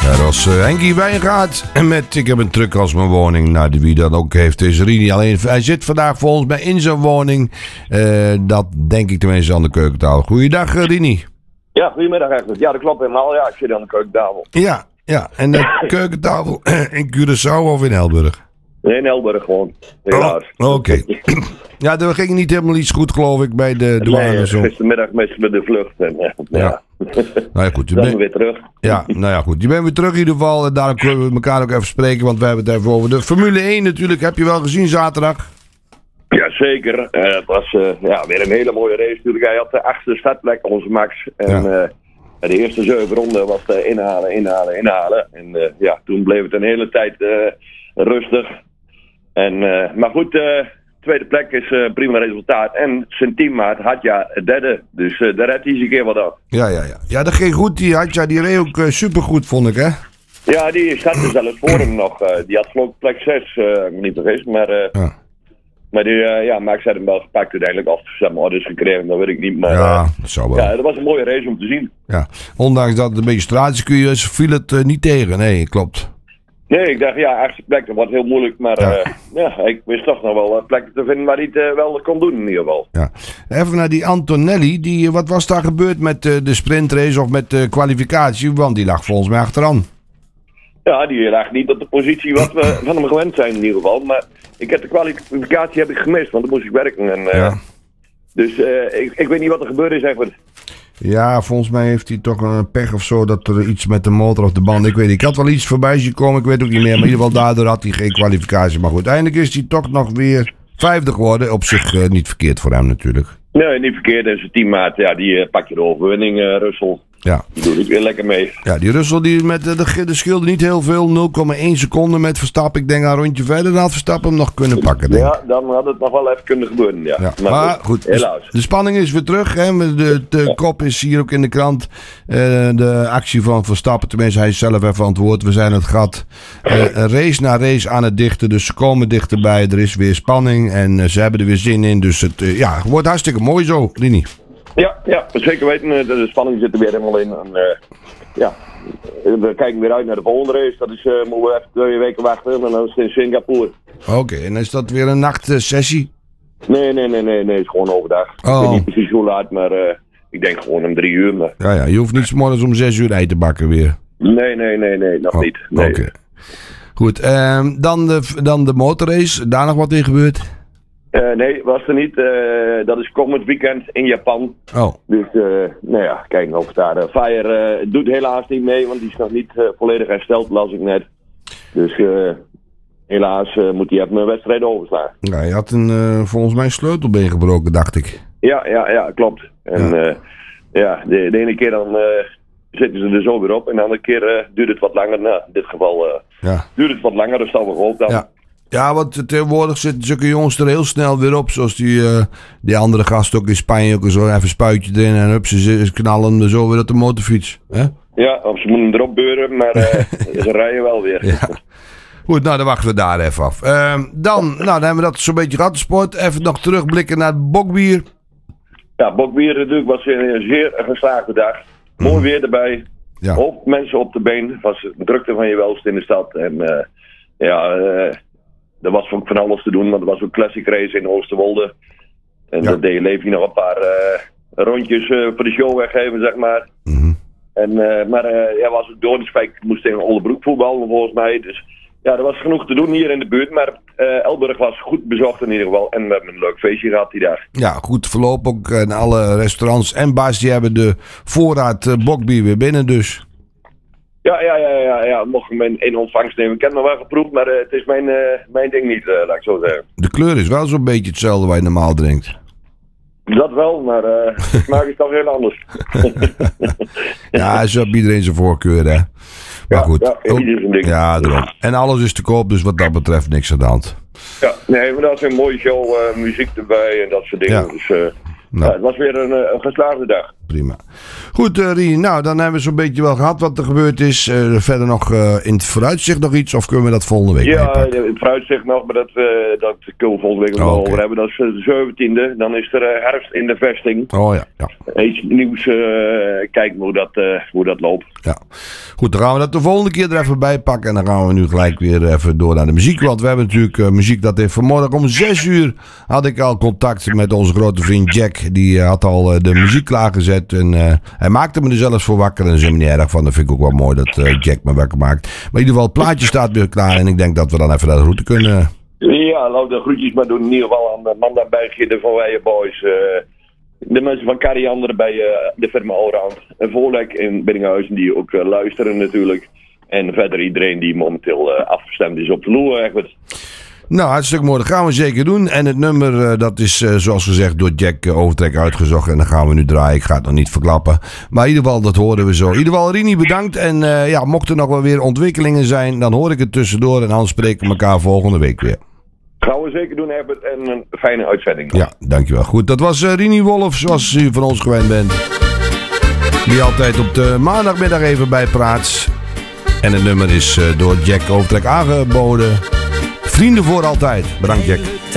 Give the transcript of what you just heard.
Dat was Henkie Wijngaard met Ik heb een truck als mijn woning. Nou, wie dat ook heeft is Rini. Alleen hij zit vandaag volgens mij in zijn woning. Dat denk ik tenminste aan de keukentafel. Goeiedag Rini. Ja, goedemiddag Egbert. Ja, dat klopt helemaal. Ja, ik zit aan de keukentafel. Ja. En de keukentafel in Curaçao of in Elburg? Nee, in Elburg gewoon. Helaas. Oké. Ja, er ging niet helemaal iets goed, geloof ik, bij de douane. Nee, gistermiddag meestal met de vlucht. En, ja. Nou ja, goed. Dan ben weer terug. Ja, nou ja, goed. Je bent weer terug in ieder geval. En daarom kunnen we elkaar ook even spreken, want we hebben het even over de Formule 1 natuurlijk. Heb je wel gezien zaterdag? Ja, zeker. Het was weer een hele mooie race natuurlijk. Hij had de 8e startplek, onze Max. En de eerste 7 ronden was inhalen. En toen bleef het een hele tijd rustig. En, maar goed, tweede plek is prima resultaat. En zijn teammaat Hadja derde. Dus daar redt hij eens een keer wat af. Ja, dat ging goed. Die Hadja die reed ook supergoed, vond ik, hè? Ja, die startte zelfs voor hem nog. Die had geloof ik plek 6, niet vergis. Maar Max had hem wel gepakt uiteindelijk. Of zeg maar orders gekregen, dat weet ik niet. Maar, dat zou wel. Ja, dat was een mooie race om te zien. Ja, ondanks dat het een beetje straatcircuit is, viel het niet tegen. Nee, klopt. Nee, ik dacht, achtste plek, dat wordt heel moeilijk. Maar ik wist toch nog wel plekken te vinden waar hij het wel kon doen in ieder geval. Ja. Even naar die Antonelli. Wat was daar gebeurd met de sprintrace of met de kwalificatie? Want die lag volgens mij achteraan. Ja, die lag niet op de positie wat we van hem gewend zijn in ieder geval. Maar ik heb de kwalificatie gemist, want dan moest ik werken. En, dus ik weet niet wat er gebeurd is eigenlijk. Ja, volgens mij heeft hij toch een pech of zo, dat er iets met de motor of de band, ik weet niet. Ik had wel iets voorbij zien komen, ik weet ook niet meer. Maar in ieder geval daardoor had hij geen kwalificatie. Maar goed, uiteindelijk is hij toch nog weer 5e geworden. Op zich niet verkeerd voor hem natuurlijk. Nee, niet verkeerd. En zijn teammaat, die pakt je de overwinning, Russell. Ja. Die doe ik weer lekker mee. Ja, die Russell die met de scheelde niet heel veel. 0,1 seconde met Verstappen. Ik denk een rondje verder dan had Verstappen hem nog kunnen pakken. Denk. Ja, dan had het nog wel even kunnen gebeuren. Ja. Maar goed, helaas. De spanning is weer terug. Hè. De kop is hier ook in de krant. De actie van Verstappen, tenminste hij is zelf even antwoord. We zijn het gat race na race aan het dichten. Dus ze komen dichterbij. Er is weer spanning en ze hebben er weer zin in. Dus het wordt hartstikke mooi zo, Rini. Ja, zeker weten. De spanning zit er weer helemaal in. En, we kijken weer uit naar de volgende race. Dat is, moeten we even 2 weken wachten. En dan is het in Singapore. Oké, en is dat weer een nachtsessie? Nee, het is gewoon overdag. Ik weet niet precies hoe laat, maar ik denk gewoon om 3 uur. Maar... Ja, je hoeft niet 's morgens om 6 uur ei te bakken weer. Nee, nog niet. Nee. Oké. Goed, dan de motorrace. Daar nog wat in gebeurd? Nee, was er niet. Dat is komend weekend in Japan. Oh. Dus, kijken of het daar. Fire doet helaas niet mee, want die is nog niet volledig hersteld, las ik net. Dus helaas moet hij even een wedstrijd overslaan. Ja, hij had volgens mij een sleutelbeen gebroken, dacht ik. Ja, klopt. En de ene keer dan zitten ze er zo weer op en de andere keer duurt het wat langer. Nou, in dit geval duurt het wat langer, dus dat we gehoopt dan. Ja, want tegenwoordig zitten zulke jongens er heel snel weer op. Zoals die andere gast ook in Spanje ook zo even spuitje erin en hup, ze knallen er zo weer op de motorfiets. Hè? Ja, of ze moeten erop beuren, maar ze rijden wel weer. Ja. Goed, nou dan wachten we daar even af. Dan hebben we dat zo'n beetje gehad, de sport. Even nog terugblikken naar het bokbier. Ja, bokbier natuurlijk was een zeer geslaagde dag. Mooi weer erbij. Ja. Hoop mensen op de been. Het was een drukte van je welst in de stad. En er was ook van alles te doen, want er was ook classic race in Oosterwolde. En dat deed Levi nog een paar rondjes voor de show weggeven, zeg maar. Mm-hmm. En, was ook Doornspijk, moest tegen Ollebroek voetballen volgens mij. Dus ja, er was genoeg te doen hier in de buurt. Maar Elburg was goed bezocht in ieder geval. En we hebben een leuk feestje gehad die dag. Ja, goed verloop ook. En alle restaurants en bars die hebben de voorraad bokbier weer binnen dus. Ja, mocht ik hem in ontvangst nemen. Ik heb het nog wel geproefd, maar het is mijn ding niet, laat ik zo zeggen. De kleur is wel zo'n beetje hetzelfde waar je normaal drinkt. Dat wel, maar de smaak is toch heel anders. Ja, zo heeft iedereen zijn voorkeur, hè. Maar goed. Ja, iedereen zijn ding. Ja, daarom. En alles is te koop, dus wat dat betreft niks aan de hand. Ja, nee, maar dat is een mooie show, muziek erbij en dat soort dingen. Ja. Dus het was weer een geslaagde dag. prima. Goed, Rini, nou, dan hebben we zo'n beetje wel gehad wat er gebeurd is. Verder nog in het vooruitzicht nog iets, of kunnen we dat volgende week meepakken? Ja, in het vooruitzicht nog, maar dat kunnen we volgende week nog wel over hebben. Dat is de 17e, dan is er herfst in de vesting. Oh ja. Iets nieuws, kijken hoe dat loopt. Ja, goed, dan gaan we dat de volgende keer er even bij pakken. En dan gaan we nu gelijk weer even door naar de muziek. Want we hebben natuurlijk muziek dat heeft vanmorgen om 6 uur had ik al contact met onze grote vriend Jack. Die had al de muziek klaargezet. En hij maakte me er zelfs voor wakker. En dat is helemaal niet erg van. Dat vind ik ook wel mooi dat Jack me wakker maakt. Maar in ieder geval, het plaatje staat weer klaar. En ik denk dat we dan even naar de route kunnen. Ja, laten we de groetjes maar doen. In ieder geval aan Manda Bergje, de Van Weijen Boys. De mensen van Kariander bij de firma Allround. En Voorlek in Biddinghuizen die ook luisteren natuurlijk. En verder iedereen die momenteel afgestemd is op de loer. Echt. Nou, hartstikke mooi. Dat gaan we zeker doen. En het nummer, dat is zoals gezegd door Jack Overtrek uitgezocht. En dan gaan we nu draaien. Ik ga het nog niet verklappen. Maar in ieder geval, dat horen we zo. In ieder geval, Rini, bedankt. En mochten er nog wel weer ontwikkelingen zijn, dan hoor ik het tussendoor. En anders spreken we elkaar volgende week weer. Gaan we zeker doen, Herbert. En een fijne uitzending. Ja, dankjewel. Goed, dat was Rini Wolf, zoals u van ons gewend bent. Die altijd op de maandagmiddag even bijpraat. En het nummer is door Jack Overtrek aangeboden. Vrienden voor altijd. Bedankt, Jack.